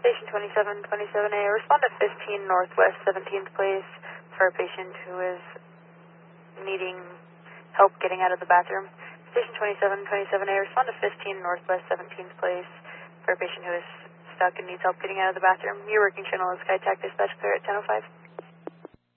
Station 2727A, respond to 15 Northwest 17th Place for a patient who is needing help getting out of the bathroom. Station 2727A, respond to 15 Northwest 17th Place for a patient who is stuck and needs help getting out of the bathroom. Your working channel is SkyTac Dispatch clear at 10:05.